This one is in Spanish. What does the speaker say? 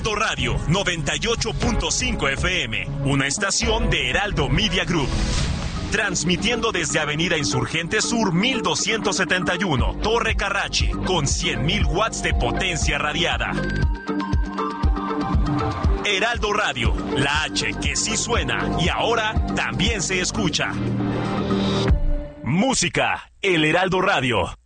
Heraldo Radio 98.5 FM, una estación de Heraldo Media Group. Transmitiendo desde Avenida Insurgente Sur 1271, Torre Carrachi, con 100.000 watts de potencia radiada. Heraldo Radio, la H que sí suena y ahora también se escucha. Música, el Heraldo Radio.